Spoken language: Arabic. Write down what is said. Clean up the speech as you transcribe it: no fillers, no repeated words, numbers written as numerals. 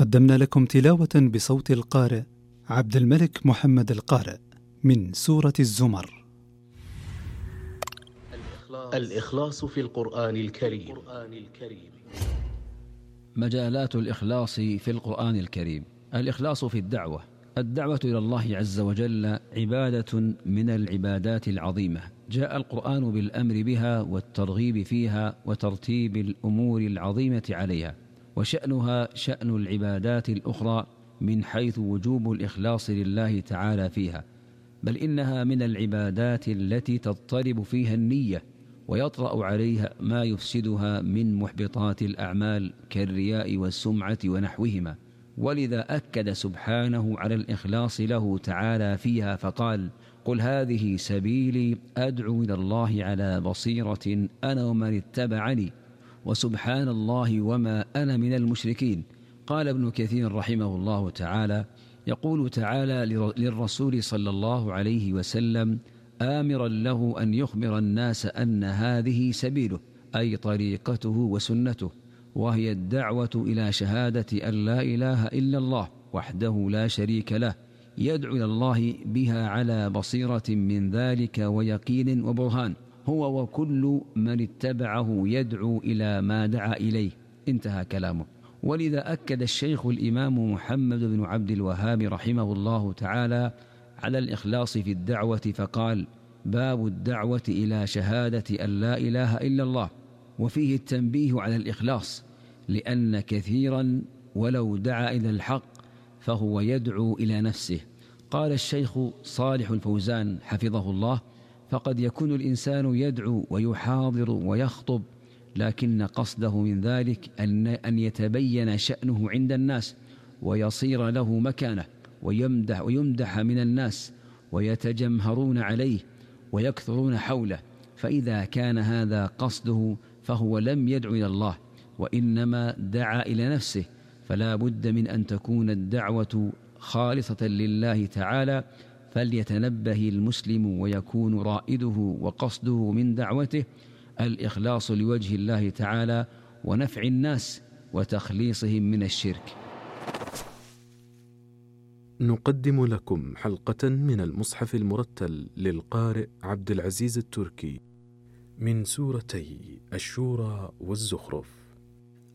قدمنا لكم تلاوة بصوت القارئ عبد الملك محمد القارئ من سورة الزمر. الإخلاص في القرآن الكريم. مجالات الإخلاص في القرآن الكريم. الإخلاص في الدعوة إلى الله عز وجل عبادة من العبادات العظيمة، جاء القرآن بالأمر بها والترغيب فيها وترتيب الأمور العظيمة عليها، وشأنها شأن العبادات الأخرى من حيث وجوب الإخلاص لله تعالى فيها، بل إنها من العبادات التي تضطرب فيها النية ويطرأ عليها ما يفسدها من محبطات الأعمال كالرياء والسمعة ونحوهما. ولذا أكد سبحانه على الإخلاص له تعالى فيها فقال: قل هذه سبيلي أدعو إلى الله على بصيرة أنا ومن اتبعني وسبحان الله وما أنا من المشركين. قال ابن كثير رحمه الله تعالى: يقول تعالى للرسول صلى الله عليه وسلم آمرا له أن يخبر الناس أن هذه سبيله، أي طريقته وسنته، وهي الدعوة إلى شهادة أن لا إله إلا الله وحده لا شريك له، يدعو إلى الله بها على بصيرة من ذلك ويقين وبرهان، هو وكل من اتبعه يدعو إلى ما دعا إليه. انتهى كلامه. ولذا أكد الشيخ الإمام محمد بن عبد الوهاب رحمه الله تعالى على الإخلاص في الدعوة فقال: باب الدعوة إلى شهادة أن لا إله إلا الله. وفيه التنبيه على الإخلاص، لأن كثيرا ولو دعا إلى الحق فهو يدعو إلى نفسه. قال الشيخ صالح الفوزان حفظه الله: فقد يكون الإنسان يدعو ويحاضر ويخطب، لكن قصده من ذلك أن يتبين شأنه عند الناس ويصير له مكانة ويمدح من الناس ويتجمهرون عليه ويكثرون حوله، فإذا كان هذا قصده فهو لم يدعو إلى الله وإنما دعا إلى نفسه. فلا بد من أن تكون الدعوة خالصة لله تعالى، فليتنبه المسلم ويكون رائده وقصده من دعوته الإخلاص لوجه الله تعالى ونفع الناس وتخليصهم من الشرك. نقدم لكم حلقة من المصحف المرتل للقارئ عبد العزيز التركي من سورتي الشورى والزخرف.